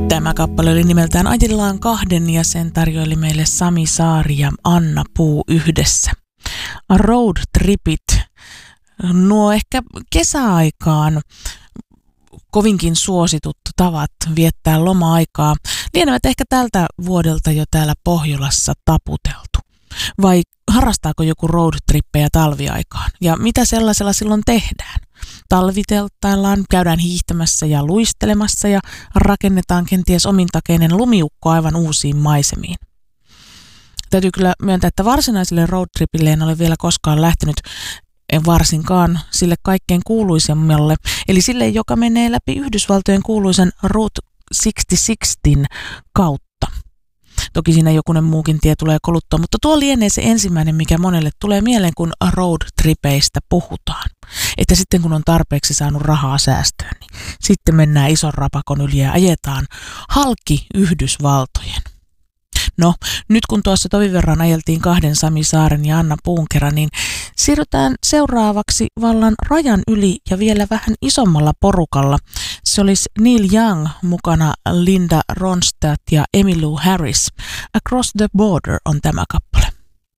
Tämä kappale oli nimeltään Ajellaan kahden ja sen tarjoili meille Sami Saari ja Anna Puu yhdessä. Road tripit, nuo ehkä kesäaikaan kovinkin suositut tavat viettää loma-aikaa, lienevät ehkä tältä vuodelta jo täällä Pohjolassa taputeltu. Vai harrastaako joku roadtrippejä talviaikaan? Ja mitä sellaisella silloin tehdään? Talviteltaillaan, käydään hiihtämässä ja luistelemassa ja rakennetaan kenties omintakeinen lumiukko aivan uusiin maisemiin. Täytyy kyllä myöntää, että varsinaiselle roadtripille en ole vielä koskaan lähtenyt, varsinkaan sille kaikkein kuuluisemmalle, eli sille, joka menee läpi Yhdysvaltojen kuuluisen Route 66 kautta. Toki siinä jokunen muukin tie tulee koluttua, mutta tuo lienee se ensimmäinen, mikä monelle tulee mieleen, kun roadtripeistä puhutaan. Että sitten kun on tarpeeksi saanut rahaa säästöön, niin sitten mennään ison rapakon yli ja ajetaan halki Yhdysvaltojen. No, nyt kun tuossa tovin verran ajeltiin kahden Sami Saaren ja Anna Puun kerran, niin siirrytään seuraavaksi vallan rajan yli ja vielä vähän isommalla porukalla. Se olisi Neil Young mukana, Linda Ronstadt ja Emmylou Harris. Across the Border on tämä kappale.